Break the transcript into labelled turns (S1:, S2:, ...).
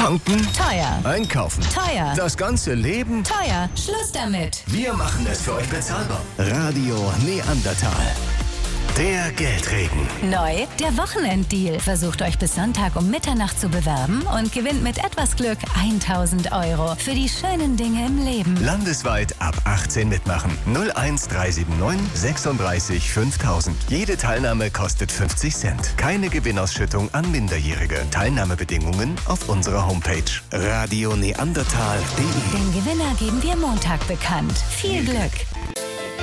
S1: Tanken?
S2: Teuer.
S1: Einkaufen?
S2: Teuer.
S1: Das ganze Leben?
S2: Teuer. Schluss damit.
S1: Wir machen es für euch bezahlbar. Radio Neandertal. Der Geldregen.
S2: Neu, der Wochenenddeal. Versucht euch bis Sonntag um Mitternacht zu bewerben und gewinnt mit etwas Glück 1.000 € für die schönen Dinge im Leben.
S1: Landesweit ab 18 mitmachen. 01379 36 5000. Jede Teilnahme kostet 50 Cent. Keine Gewinnausschüttung an Minderjährige. Teilnahmebedingungen auf unserer Homepage radioneandertal.de.
S2: Den Gewinner geben wir Montag bekannt. Viel Glück!